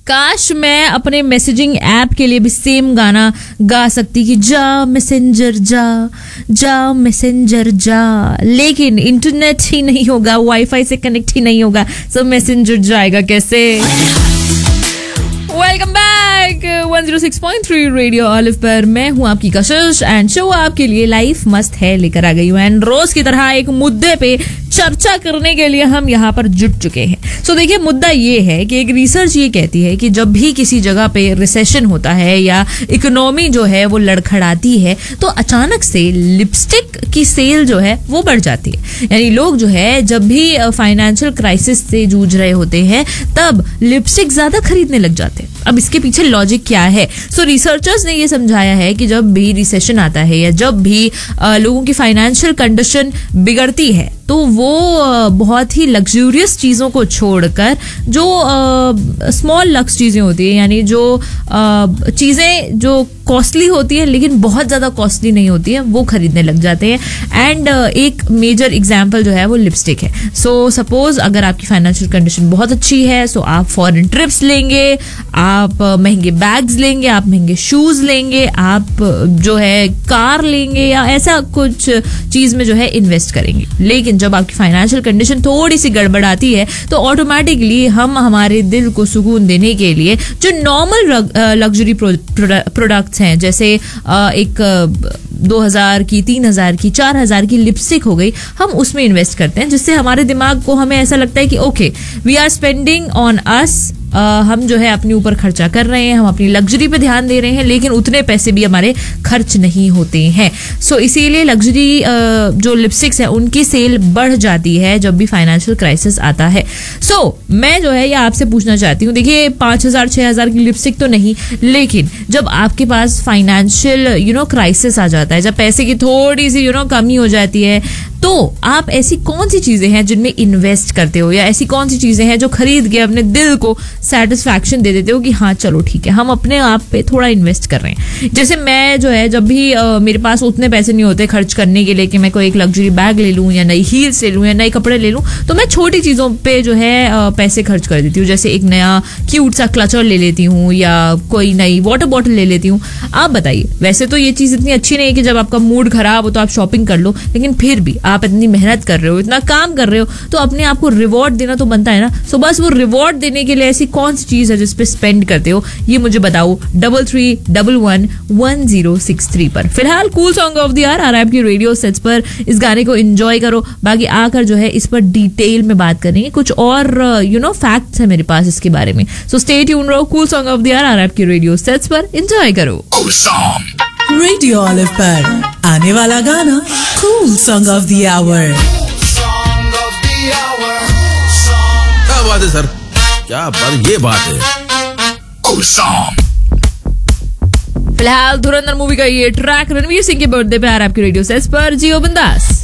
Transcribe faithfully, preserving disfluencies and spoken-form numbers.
काश मैं अपने मैसेजिंग ऐप के लिए भी सेम गाना गा सकती कि जा मैसेंजर जा जा मैसेंजर जा, लेकिन इंटरनेट ही नहीं होगा, वाईफाई से कनेक्ट ही नहीं होगा, सो मैसेंजर जाएगा कैसे। Welcome back one zero six point three radio olive पर मैं हूं आपकी कशिश एंड शो आपके लिए लाइफ मस्त है लेकर आ गई हूं एंड रोज की तरह एक मुद्दे पे चर्चा करने के लिए हम यहाँ पर जुट चुके हैं। सो so, देखिए मुद्दा ये है कि एक रिसर्च ये कहती है कि जब भी किसी जगह पे रिसेशन होता है या इकोनॉमी जो है वो लड़खड़ाती है तो अचानक से लिपस्टिक की सेल जो है वो बढ़ जाती है। यानी लोग जो है जब भी फाइनेंशियल क्राइसिस से जूझ रहे होते हैं तब लिपस्टिक ज्यादा खरीदने लग जाते हैं। अब इसके पीछे लॉजिक क्या है? सो so, रिसर्चर्स ने ये समझाया है कि जब भी रिसेशन आता है या जब भी आ, लोगों की फाइनेंशियल कंडीशन बिगड़ती है तो वो बहुत ही लग्जूरियस चीज़ों को छोड़कर जो स्मॉल लक्स चीज़ें होती है, यानी जो चीज़ें जो कॉस्टली होती है लेकिन बहुत ज़्यादा कॉस्टली नहीं होती है, वो खरीदने लग जाते हैं। एंड uh, एक मेजर एग्जांपल जो है वो लिपस्टिक है। सो so, सपोज अगर आपकी फाइनेंशियल कंडीशन बहुत अच्छी है सो so आप फॉरेन ट्रिप्स लेंगे, आप uh, महंगे बैग्स लेंगे, आप महंगे शूज़ लेंगे, आप uh, जो है कार लेंगे या ऐसा कुछ चीज़ में जो है इन्वेस्ट करेंगे। लेकिन जब आपकी फाइनेंशियल कंडीशन थोड़ी सी गड़बड़ाती है तो ऑटोमेटिकली हम हमारे दिल को सुकून देने के लिए जो नॉर्मल लग्जरी प्रोडक्ट्स हैं, जैसे एक दो हजार की, तीन हजार की, चार हजार की लिपस्टिक हो गई, हम उसमें इन्वेस्ट करते हैं, जिससे हमारे दिमाग को हमें ऐसा लगता है कि okay we are spending on us, हम जो है अपने ऊपर खर्चा कर रहे हैं, हम अपनी लग्जरी पे ध्यान दे रहे हैं, लेकिन उतने पैसे भी हमारे खर्च नहीं होते हैं। सो so, इसीलिए लग्जरी जो लिपस्टिक्स है उनकी सेल बढ़ जाती है जब भी फाइनेंशियल क्राइसिस आता है। सो so, मैं जो है ये आपसे पूछना चाहती हूँ, देखिए पाँच हजार छः हजार की लिपस्टिक तो नहीं, लेकिन जब आपके पास फाइनेंशियल यू नो क्राइसिस आ जाता है, जब पैसे की थोड़ी सी यू नो कमी हो जाती है, तो आप ऐसी कौन सी चीजें हैं जिनमें इन्वेस्ट करते हो, या ऐसी कौन सी चीजें हैं जो खरीद के अपने दिल को सेटिस्फैक्शन दे देते हो कि हाँ चलो ठीक है हम अपने आप पे थोड़ा इन्वेस्ट कर रहे हैं। जैसे मैं जो है जब भी आ, मेरे पास उतने पैसे नहीं होते खर्च करने के लिए कि मैं कोई एक लग्जरी बैग ले लूँ या नई हील्स ले लूँ या नए कपड़े ले लूँ, तो मैं छोटी चीज़ों पे जो है आ, पैसे खर्च कर देती हूँ। जैसे एक नया क्यूट सा क्लचर ले लेती हूँ या कोई नई वाटर बॉटल ले लेती हूँ। आप बताइए, वैसे तो ये चीज़ इतनी अच्छी नहीं है कि जब आपका मूड खराब हो तो आप शॉपिंग कर लो, लेकिन फिर भी आप इतनी मेहनत कर रहे हो, इतना काम कर रहे हो, तो अपने आप को रिवॉर्ड देना तो बनता है ना। सो बस वो रिवॉर्ड देने के लिए ऐसी कौन सी चीज है जिस पे स्पेंड करते हो, ये मुझे बताओ double three double one one zero six three पर। फिलहाल cool song of the year आ रहा है आपकी रेडियो सेट्स पर, इस गाने को एंजॉय करो। बाकी आकर जो है इस पर डिटेल में बात करेंगे, कुछ और यू नो फैक्ट्स है मेरे पास इसके बारे में। सो स्टे ट्यून रहो, cool song of the year आ रहा है आपकी रेडियो सेट्स पर, एंजॉय करो। रेडियो ऑलिव पर आने वाला गाना cool song of the our. क्या बात है सर, क्या बात, ये बात है। फिलहाल धुरंधर मूवी का ये ट्रैक रणवीर सिंह के बर्थडे पे आ रहा है आपकी रेडियो सेट्स पर, जियो बिंदास।